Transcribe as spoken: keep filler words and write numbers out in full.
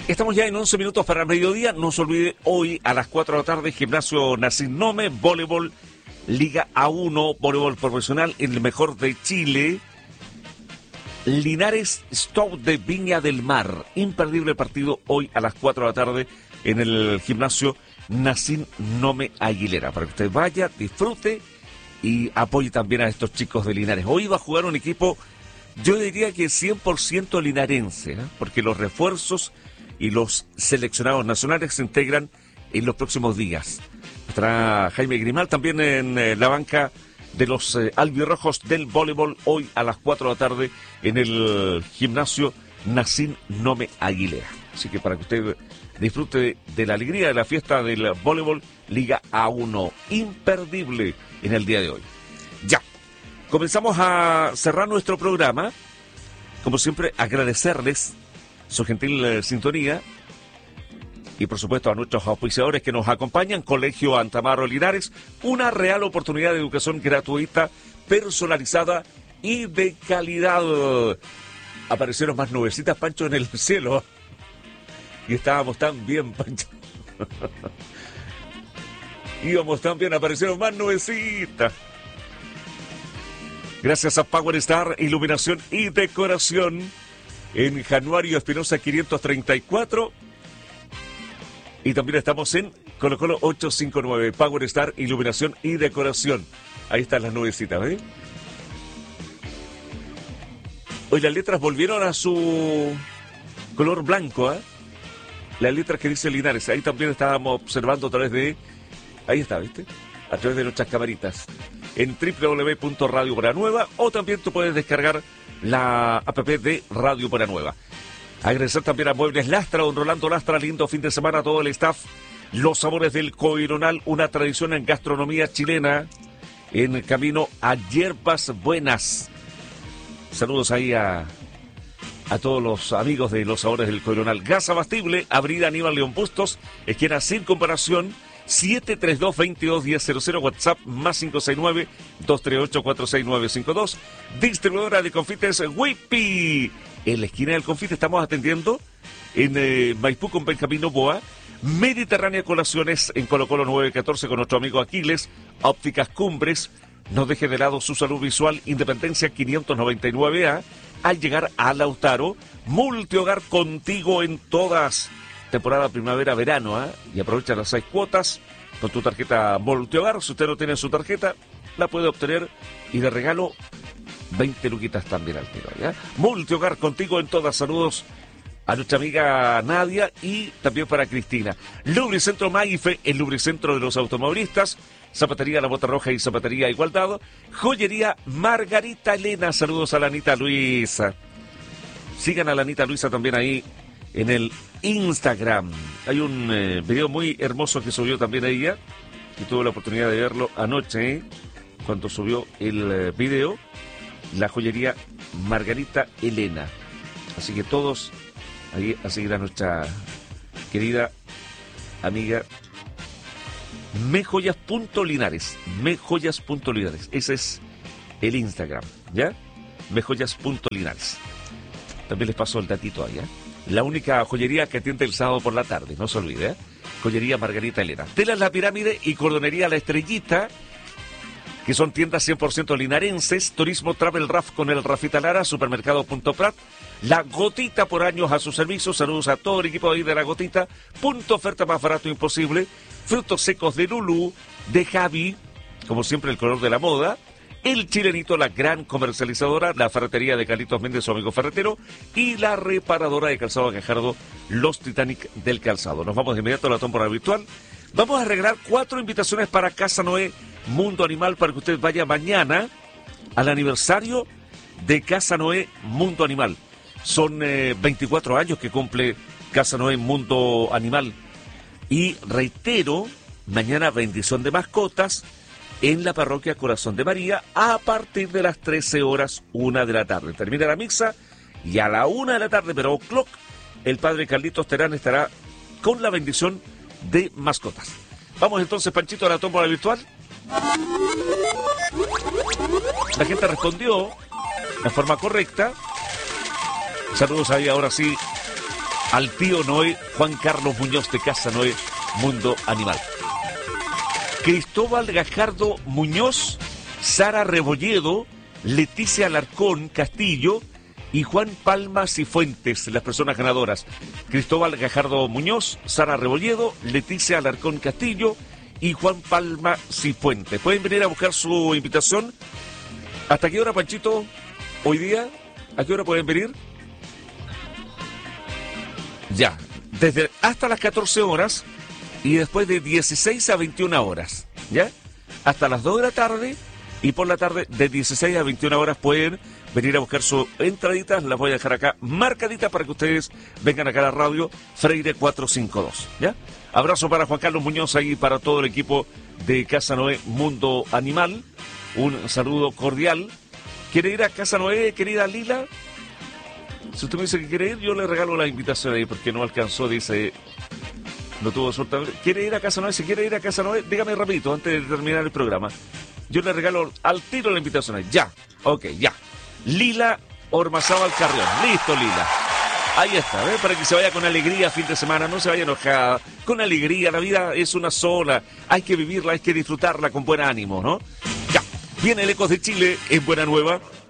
Estamos ya en once minutos para el mediodía. No se olvide, hoy a las cuatro de la tarde, Gimnasio Nacín Nome, voleibol, Liga A uno, voleibol profesional, el mejor de Chile. Linares Stop de Viña del Mar. Imperdible partido hoy a las cuatro de la tarde en el Gimnasio Nacín Nome Aguilera. Para que usted vaya, disfrute y apoye también a estos chicos de Linares. Hoy va a jugar un equipo, yo diría que cien por ciento linarense, ¿eh? Porque los refuerzos y los seleccionados nacionales se integran en los próximos días. Estará Jaime Grimal también en eh, la banca de los eh, albirrojos del voleibol hoy a las cuatro de la tarde en el Gimnasio Nacín Nome Aguilera. Así que para que usted disfrute de, de la alegría de la fiesta del voleibol Liga A uno, imperdible en el día de hoy. Ya, comenzamos a cerrar nuestro programa. Como siempre, agradecerles su gentil eh, sintonía y por supuesto a nuestros auspiciadores que nos acompañan. Colegio Antamaro Linares, una real oportunidad de educación gratuita, personalizada y de calidad. Aparecieron más nubecitas, Pancho, en el cielo y estábamos tan bien, Pancho. Íbamos tan bien, aparecieron más nubecitas. Gracias a Power Star, iluminación y decoración en Januario Espinosa quinientos treinta y cuatro. Y también estamos en Colo Colo ochocientos cincuenta y nueve, Power Star, iluminación y decoración. Ahí están las nubecitas, ¿ves? Hoy las letras volvieron a su color blanco, ¿eh? Las letras que dice Linares, ahí también estábamos observando a través de... Ahí está, ¿viste? A través de nuestras camaritas. En doble u doble u doble u punto radio Buena Nueva, o también tú puedes descargar la app de Radio Buena Nueva. Agradecer también a Muebles Lastra, don Rolando Lastra, lindo fin de semana a todo el staff. Los sabores del Coironal, una tradición en gastronomía chilena, en camino a Hierbas Buenas. Saludos ahí a, a todos los amigos de los sabores del Coironal. Gas abastible, Avenida Aníbal León Bustos, esquina sin comparación, siete tres dos, veintidós diez cero cero, WhatsApp más cinco seis nueve, dos tres ocho, cuatro seis nueve cinco dos. Distribuidora de confites Whippy. En la esquina del confite estamos atendiendo en eh, Maipú con Benjamín Novoa. Mediterránea Colaciones en Colo Colo nueve catorce con nuestro amigo Aquiles. Ópticas Cumbres. No deje de lado su salud visual. Independencia quinientos noventa y nueve A. Al llegar a Lautaro. Multihogar contigo en todas. Temporada primavera-verano, ¿eh? Y aprovecha las seis cuotas con tu tarjeta Multihogar. Si usted no tiene su tarjeta, la puede obtener y de regalo veinte luquitas también al tiro, ¿ya? Multihogar contigo en todas. Saludos a nuestra amiga Nadia y también para Cristina. Lubricentro Maife, el lubricentro de los automovilistas. Zapatería La Bota Roja y Zapatería Igualdad. Joyería Margarita Elena. Saludos a la Anita Luisa. Sigan a la Anita Luisa también ahí en el Instagram. Hay un eh, video muy hermoso que subió también ella, y tuve la oportunidad de verlo anoche, ¿eh? Cuando subió el eh, video, la joyería Margarita Elena. Así que todos ahí a seguir a nuestra querida amiga mejoyas.linares. Mejoyas.linares. Ese es el Instagram, ¿ya? Mejoyas.linares. También les paso el datito ahí, ¿eh? La única joyería que atiende el sábado por la tarde, no se olvide, ¿eh? Joyería Margarita Elena. Telas La Pirámide y Cordonería La Estrellita, que son tiendas cien por ciento linarenses. Turismo Travel Raf con el Rafita Lara. Supermercado Punto Prat. La Gotita, por años a su servicio. Saludos a todo el equipo ahí de La Gotita. Punto oferta más barato imposible. Frutos secos de Lulú, de Javi, como siempre el color de la moda. El Chilenito, la gran comercializadora. La ferretería de Carlitos Méndez, su amigo ferretero. Y la reparadora de calzado Gajardo, los Titanic del calzado. Nos vamos de inmediato a la tómbola virtual. Vamos a regalar cuatro invitaciones para Casa Noé Mundo Animal, para que usted vaya mañana al aniversario de Casa Noé Mundo Animal. Son eh, veinticuatro años que cumple Casa Noé Mundo Animal. Y reitero, mañana bendición de mascotas en la parroquia Corazón de María a partir de las trece horas, una de la tarde. Termina la misa y a la una de la tarde, pero o'clock, el padre Carlitos Terán estará con la bendición de mascotas. Vamos entonces, Panchito, a la tómbola virtual. La gente respondió de forma correcta. Saludos ahí ahora sí al tío Noé, Juan Carlos Muñoz de Casa Noé, Mundo Animal. Cristóbal Gajardo Muñoz, Sara Rebolledo, Leticia Alarcón Castillo y Juan Palma Cifuentes, las personas ganadoras. Cristóbal Gajardo Muñoz, Sara Rebolledo, Leticia Alarcón Castillo y Juan Palma Cifuentes. Pueden venir a buscar su invitación. ¿Hasta qué hora, Panchito, hoy día? ¿A qué hora pueden venir? Ya, desde hasta las catorce horas y después de dieciséis a veintiuna horas, ¿ya? Hasta las dos de la tarde y por la tarde de dieciséis a veintiuna horas pueden venir a buscar sus entraditas. Las voy a dejar acá marcaditas para que ustedes vengan acá a la radio Freire cuatrocientos cincuenta y dos, ¿ya? Abrazo para Juan Carlos Muñoz y para todo el equipo de Casa Noé Mundo Animal. Un saludo cordial. ¿Quiere ir a Casa Noé, querida Lila? Si usted me dice que quiere ir, yo le regalo la invitación ahí porque no alcanzó, dice, no tuvo suerte. ¿Quiere ir a Casa Noé? Si quiere ir a Casa Noé, dígame rapidito antes de terminar el programa. Yo le regalo al tiro la invitación ahí. Ya, ok, ya. Lila Ormazábal Carrión. Listo, Lila. Ahí está, ¿eh? Para que se vaya con alegría fin de semana, no se vaya enojada. Con alegría, la vida es una sola. Hay que vivirla, hay que disfrutarla con buen ánimo, ¿no? Ya. Viene el Ecos de Chile en Buena Nueva.